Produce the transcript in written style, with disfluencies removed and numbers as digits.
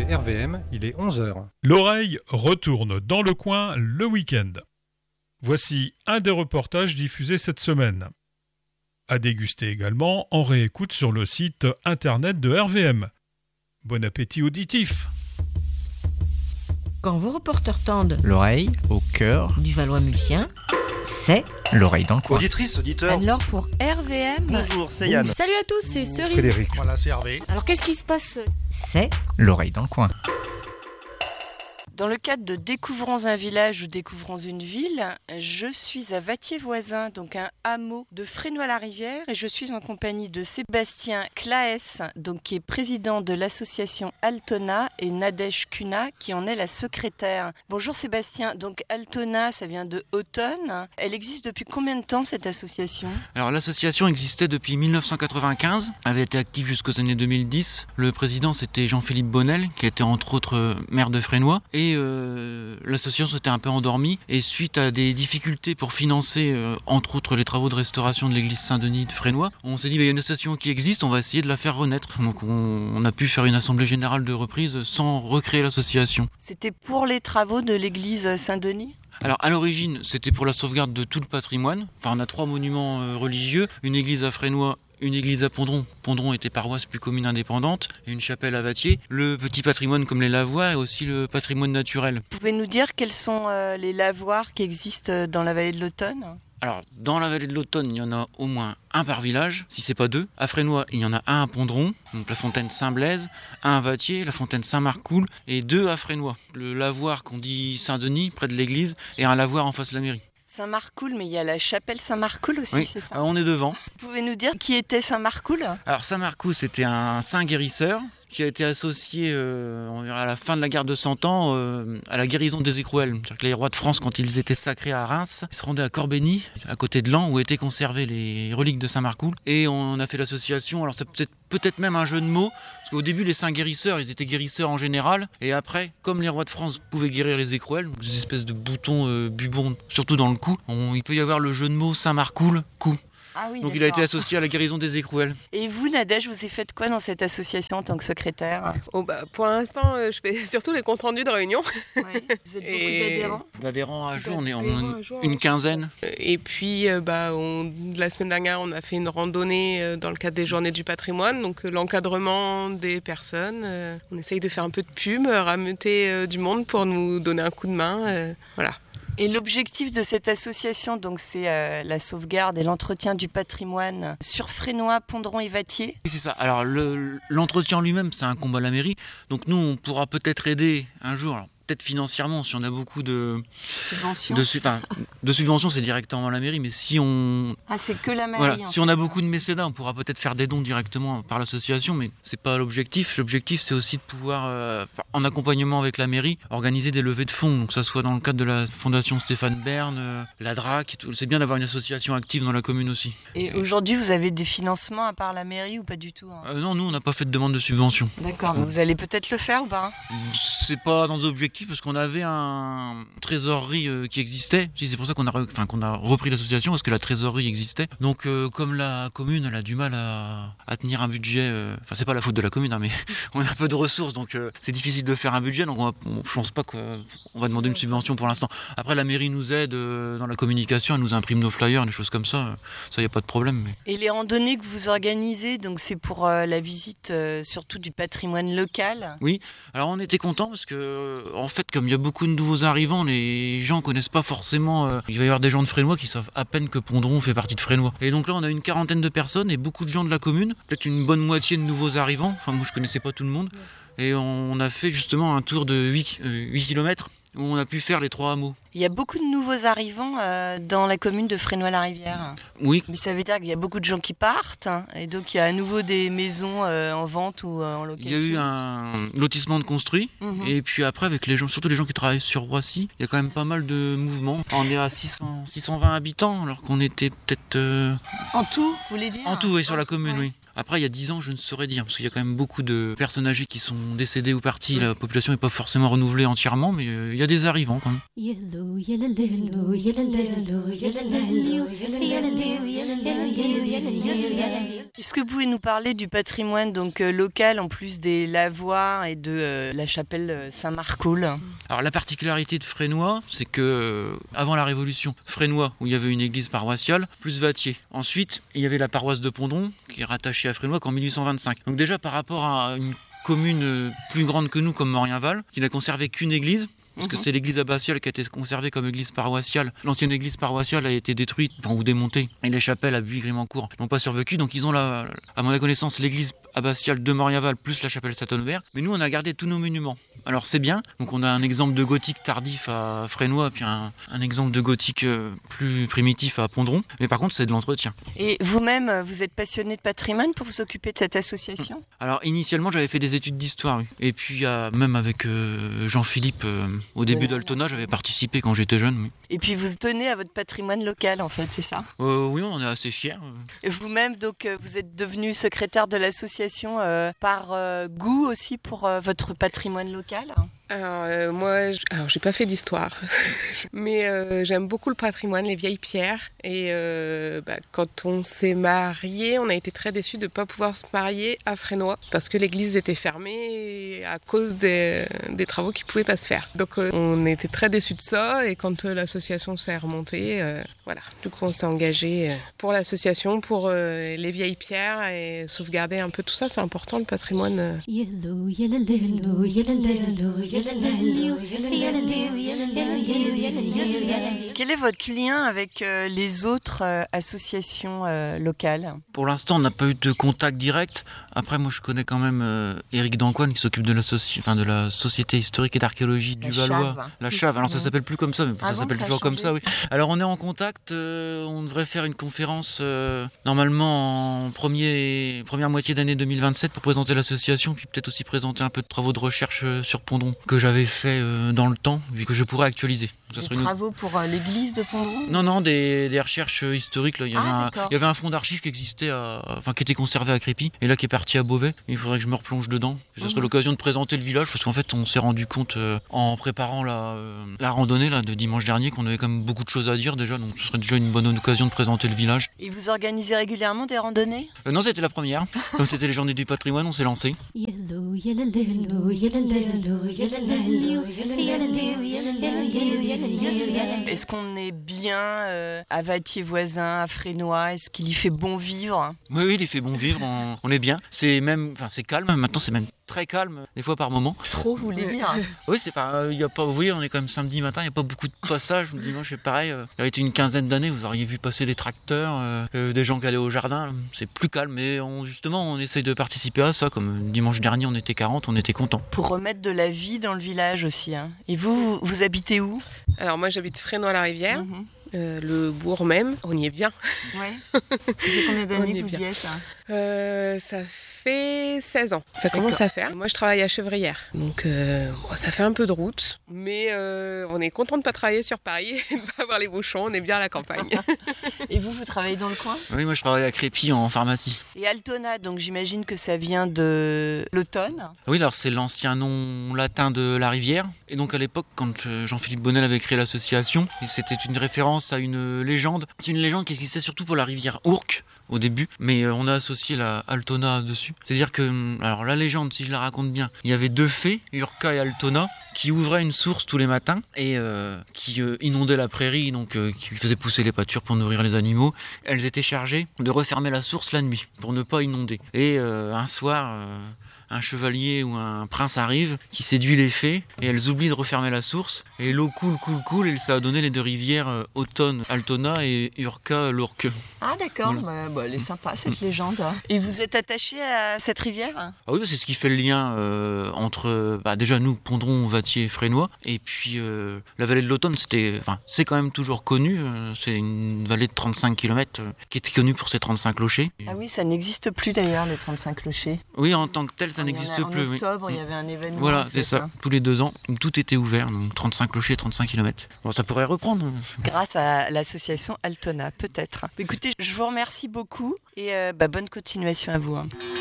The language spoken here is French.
RVM, il est 11h. L'oreille retourne dans le coin le week-end. Voici un des reportages diffusés cette semaine. À déguster également en réécoute sur le site internet de RVM. Bon appétit auditif. Quand vos reporters tendent l'oreille au cœur du Valois-Mulsien, c'est l'oreille dans le coin. Auditrice, auditeur. alors pour RVM. Bonjour, c'est Yann. Salut à tous, c'est Cerise. Frédéric. Voilà, c'est Hervé. Alors qu'est-ce qui se passe? C'est l'oreille dans le coin. Dans le cadre de Découvrons un village ou Découvrons une ville, je suis à Vattier-Voisin, donc un hameau de Fresnoy-la-Rivière, et je suis en compagnie de Sébastien Claes, donc qui est président de l'association Altona, et Nadège Cunha, qui en est la secrétaire. Bonjour Sébastien, donc Altona, ça vient de automne. Elle existe depuis combien de temps cette association? Alors l'association existait depuis 1995, avait été active jusqu'aux années 2010. Le président c'était Jean-Philippe Bonnel, qui était entre autres maire de Fresnoy, et l'association s'était un peu endormie, et suite à des difficultés pour financer entre autres les travaux de restauration de l'église Saint-Denis de Fresnoy, on s'est dit il y a une association qui existe, on va essayer de la faire renaître. Donc on a pu faire une assemblée générale de reprise sans recréer l'association. C'était pour les travaux de l'église Saint-Denis? Alors à l'origine c'était pour la sauvegarde de tout le patrimoine. Enfin on a 3 monuments religieux, une église à Fresnoy, une église à Pondron. Pondron était paroisse puis commune indépendante, et une chapelle à Vattier. Le petit patrimoine comme les lavoirs et aussi le patrimoine naturel. Vous pouvez nous dire quels sont les lavoirs qui existent dans la vallée de l'Automne? Alors dans la vallée de l'Automne, il y en a au moins un par village, si c'est pas 2. À Fresnoy, il y en a un à Pondron, donc la fontaine Saint-Blaise, un à Vattier, la fontaine Saint-Marcoul, et 2 à Fresnoy. Le lavoir qu'on dit Saint-Denis, près de l'église, et un lavoir en face de la mairie. Saint-Marcoul, mais il y a la chapelle Saint-Marcoul aussi, Oui, c'est ça? on est devant. Vous pouvez nous dire qui était Saint-Marcoul? Alors Saint-Marcoul, c'était un saint guérisseur qui a été associé à la fin de la guerre de 100 ans à la guérison des écrouelles. C'est-à-dire que les rois de France, quand ils étaient sacrés à Reims, ils se rendaient à Corbeny, à côté de Laon, où étaient conservées les reliques de Saint-Marcoul. Et on a fait l'association, alors ça peut-être même un jeu de mots, parce qu'au début les saints guérisseurs, ils étaient guérisseurs en général, et après, comme les rois de France pouvaient guérir les écrouelles, des espèces de boutons bubons, surtout dans le cou, il peut y avoir le jeu de mots Saint-Marcoul, cou. Ah oui, donc il a été associé à la guérison des écrouelles. Et vous, Nadège, vous avez fait quoi dans cette association en tant que secrétaire? Pour l'instant, je fais surtout les comptes rendus de réunion. Vous êtes beaucoup d'adhérents? D'adhérents à jour, on est D'adhérents une quinzaine. Et puis, la semaine dernière, on a fait une randonnée dans le cadre des Journées du patrimoine. Donc l'encadrement des personnes. On essaye de faire un peu de pub, rameuter du monde pour nous donner un coup de main. Voilà. Et l'objectif de cette association, donc, c'est la sauvegarde et l'entretien du patrimoine sur Fresnoy, Pondron et Vattier. Oui, c'est ça. Alors l'entretien lui-même, c'est un combat à la mairie. Donc nous, on pourra peut-être aider un jour. Alors, peut-être financièrement, si on a beaucoup de subventions. De subventions, c'est directement à la mairie, mais si on... Ah, c'est que la mairie. Voilà, si on a beaucoup de mécénats, on pourra peut-être faire des dons directement par l'association, mais c'est pas l'objectif. L'objectif, c'est aussi de pouvoir, en accompagnement avec la mairie, organiser des levées de fonds, donc que ça soit dans le cadre de la fondation Stéphane Bern, la DRAC, et tout. C'est bien d'avoir une association active dans la commune aussi. Et aujourd'hui, vous avez des financements à part la mairie ou pas du tout? Non, nous, on n'a pas fait de demande de subvention. D'accord, mais vous allez peut-être le faire ou pas? C'est pas dans nos objectifs, parce qu'on avait un trésorerie qui existait. C'est pour ça qu'on a repris l'association, parce que la trésorerie existait. Donc comme la commune elle a du mal à tenir un budget, c'est pas la faute de la commune, mais on a peu de ressources, donc c'est difficile de faire un budget, donc je pense pas qu'on va demander une subvention pour l'instant. Après la mairie nous aide dans la communication, elle nous imprime nos flyers, des choses comme ça y a pas de problème. Mais... Et les randonnées que vous organisez, donc c'est pour la visite surtout du patrimoine local? Oui, alors on était contents parce que en fait comme il y a beaucoup de nouveaux arrivants, les gens connaissent pas forcément. Il va y avoir des gens de Fresnoy qui savent à peine que Pondron fait partie de Fresnoy. Et donc là, on a une quarantaine de personnes et beaucoup de gens de la commune, peut-être une bonne moitié de nouveaux arrivants. Enfin, moi, je connaissais pas tout le monde. Et on a fait justement un tour de 8 km où on a pu faire les 3 hameaux. Il y a beaucoup de nouveaux arrivants dans la commune de Fresnoy-la-Rivière. Oui. Mais ça veut dire qu'il y a beaucoup de gens qui partent, et donc il y a à nouveau des maisons en vente ou en location. Il y a eu un lotissement de construit, et puis après, avec les gens, surtout les gens qui travaillent sur Roissy, il y a quand même pas mal de mouvements. On est à 620 habitants, alors qu'on était peut-être... En tout, vous voulez dire? En tout, oui, sur la commune, oui. Après, il y a 10 ans, je ne saurais dire, parce qu'il y a quand même beaucoup de personnes âgées qui sont décédées ou parties. La population n'est pas forcément renouvelée entièrement, mais il y a des arrivants quand même. Est-ce que vous pouvez nous parler du patrimoine donc local en plus des lavoirs et de la chapelle Saint-Marcoul? Alors la particularité de Fresnoy, c'est que avant la Révolution, Fresnoy, où il y avait une église paroissiale, plus Vattier. Ensuite, il y avait la paroisse de Pondron, qui est rattachée à Fresnoy qu'en 1825. Donc déjà par rapport à une commune plus grande que nous comme Morienval, qui n'a conservé qu'une église, parce que c'est l'église abbatiale qui a été conservée comme église paroissiale. L'ancienne église paroissiale a été détruite ou démontée, et les chapelles à Buis-Grimancourt n'ont pas survécu. Donc ils ont là, à mon connaissance, l'église abbatiale de Morienval plus la chapelle Saint-Honoré. Mais nous, on a gardé tous nos monuments. Alors c'est bien. Donc on a un exemple de gothique tardif à Fresnoy, puis un exemple de gothique plus primitif à Pondron. Mais par contre, c'est de l'entretien. Et vous-même, vous êtes passionné de patrimoine pour vous occuper de cette association? Alors initialement, j'avais fait des études d'histoire. Oui. Et puis même avec Jean-Philippe, au début d'Altona, j'avais participé quand j'étais jeune. Oui. Et puis vous tenez à votre patrimoine local, en fait, c'est ça? Oui, on est assez fiers. Et vous-même, donc, vous êtes devenu secrétaire de l'association par goût aussi pour votre patrimoine local? Alors moi, j'ai pas fait d'histoire, mais j'aime beaucoup le patrimoine, les vieilles pierres. Et quand on s'est mariés, on a été très déçus de ne pas pouvoir se marier à Fresnoy parce que l'église était fermée à cause des travaux qui pouvaient pas se faire. Donc on était très déçus de ça. Et quand l'association s'est remontée, voilà, du coup on s'est engagé pour l'association, pour les vieilles pierres et sauvegarder un peu tout ça. C'est important le patrimoine. Quel est votre lien avec les autres associations locales? Pour l'instant, on n'a pas eu de contact direct. Après, moi, je connais quand même Éric Dancoine qui s'occupe de la Société historique et d'archéologie du Valois. La Chave. Alors, ça s'appelle plus comme ça, mais ça s'appelle toujours comme ça, oui. Alors, on est en contact. On devrait faire une conférence normalement en première moitié d'année 2027 pour présenter l'association, puis peut-être aussi présenter un peu de travaux de recherche sur Pondron que j'avais fait dans le temps, puis que je pourrais actualiser. Des travaux pour l'église de Pondron? Non, des recherches historiques. Là. Il y avait un fonds d'archives qui existait, qui était conservé à Crépy, et là qui est parti à Beauvais. Il faudrait que je me replonge dedans. Ce serait l'occasion de présenter le village, parce qu'en fait, on s'est rendu compte en préparant la randonnée là, de dimanche dernier qu'on avait quand même beaucoup de choses à dire déjà, donc ce serait déjà une bonne occasion de présenter le village. Et vous organisez régulièrement des randonnées? Non, c'était la première. Comme c'était les Journées du patrimoine, on s'est lancé. Est-ce qu'on est bien à Vattier voisin, à Fresnoy? Est-ce qu'il y fait bon vivre? Oui, il y fait bon vivre, on est bien. C'est calme, maintenant c'est même très calme, des fois par moment. Trop, vous voulez dire? Oui, on est quand même samedi matin, il n'y a pas beaucoup de passages. Dimanche, c'est pareil. Il y avait une quinzaine d'années, vous auriez vu passer des tracteurs, des gens qui allaient au jardin. C'est plus calme, mais justement, on essaye de participer à ça. Comme dimanche dernier, on était 40, on était contents. Pour remettre de la vie dans le village aussi. Hein. Et vous habitez où? Alors moi, j'habite Fresnoy-la-Rivière. Le bourg même, on y est bien. Ouais. Ça fait combien d'années que vous y êtes? Ça fait 16 ans. Ça commence à faire. Moi, je travaille à Chevrières. Donc, ça fait un peu de route. Mais on est content de ne pas travailler sur Paris et de ne pas avoir les bouchons. On est bien à la campagne. Et vous travaillez dans le coin? Oui, moi, je travaille à Crépy en pharmacie. Et Altona, donc j'imagine que ça vient de l'automne? Oui, alors c'est l'ancien nom latin de la rivière. Et donc, à l'époque, quand Jean-Philippe Bonnel avait créé l'association, c'était une référence à une légende. C'est une légende qui existait surtout pour la rivière Ourcq au début, mais on a associé la Altona dessus. C'est-à-dire que, alors la légende, si je la raconte bien, il y avait deux fées, Urca et Altona, qui ouvraient une source tous les matins et qui inondaient la prairie, donc qui faisaient pousser les pâtures pour nourrir les animaux. Elles étaient chargées de refermer la source la nuit pour ne pas inonder. Et un soir, un chevalier ou un prince arrive, qui séduit les fées, et elles oublient de refermer la source, et l'eau coule, et ça a donné les deux rivières Autonne, Altona, et Urca, l'Ourcq. Ah d'accord, voilà. Elle est sympa cette légende. Et vous êtes attaché à cette rivière? Ah oui, c'est ce qui fait le lien entre, déjà nous, Pondron, Vattier et Fresnoy, et puis la vallée de l'Autonne, c'est quand même toujours connu, c'est une vallée de 35 km qui était connue pour ses 35 clochers. Ah oui, ça n'existe plus d'ailleurs, les 35 clochers. Oui, en tant que tel, ça n'existe plus. En oui. octobre, il y avait un événement. Voilà, en fait, c'est ça. hein. Tous les 2 ans, tout était ouvert. Donc 35 clochers, 35 km. Bon, ça pourrait reprendre. Grâce à l'association Altona, peut-être. Écoutez, je vous remercie beaucoup et bonne continuation à vous. Hein.